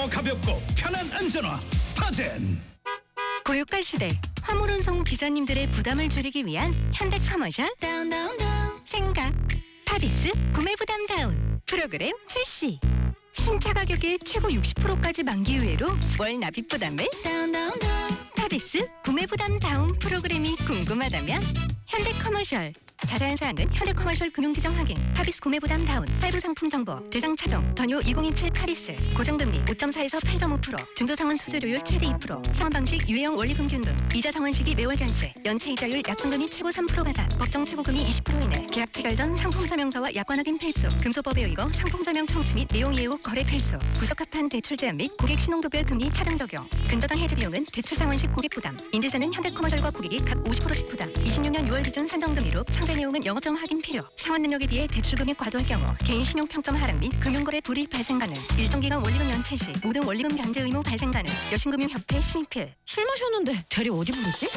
더 가볍고 편한 안전화 스타젠. 고유가 시대 화물운송 기사님들의 부담을 줄이기 위한 현대커머셜 생각 파비스 구매 부담 다운 프로그램 출시. 신차 가격의 최고 60%까지 만기 후회로 월 납입 부담을 파비스 구매 부담 다운 프로그램이 궁금하다면 현대커머셜. 자세한 사항은 현대커머셜 금융지정 확인, 파비스 구매부담 다운, 할부 상품 정보, 대상 차종, 더뉴 2027 파비스, 고정금리 5.4에서 8.5%, 중도상환 수수료율 최대 2%, 상환 방식 유예형 원리금균 등, 이자 상환 시기 매월 결제, 연체 이자율 약정금리 최고 3% 가산, 법정 최고금리 20% 이내, 계약 체결 전 상품 설명서와 약관 확인 필수, 금소법에 의거 상품 설명 청취 및 내용 이해 후 거래 필수, 부적합한 대출 제한 및 고객 신용도별 금리 차등 적용, 근저당 해지 비용은 대출 상환 시 고객 부담, 인지사는 현대커머셜과 고객이 각 50%씩 부담, 26년 6월 기준 산정금리로 상세 내용은 영업점 확인 필요. 상환 능력에 비해 대출 금액 과도할 경우 개인 신용 평점 하락 및 금융거래 불이익 발생 가능. 일정 기간 원리금 연체 시 모든 원리금 변제 의무 발생 가능. 여신금융협회 신입필. 술 마셨는데 대리 어디 부르지?